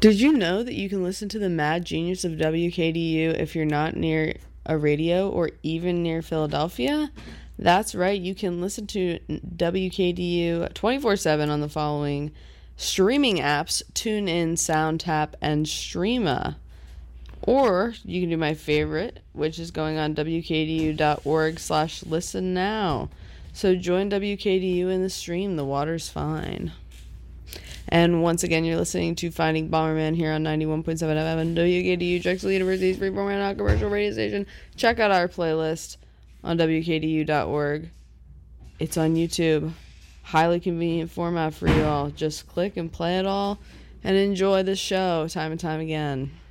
Did you know that you can listen to the mad genius of WKDU if you're not near a radio or even near Philadelphia? That's right, you can listen to WKDU 24/7 on the following streaming apps: TuneIn, SoundTap, and Streama. Or you can do my favorite, which is going on WKDU.org/listen now. So join WKDU in the stream. The water's fine. And once again, you're listening to Finding Bomberman here on 91.7 FM and WKDU, Drexel University's freeform and non-commercial radio station. Check out our playlist on WKDU.org. It's on YouTube. Highly convenient format for you all. Just click and play it all and enjoy the show time and time again.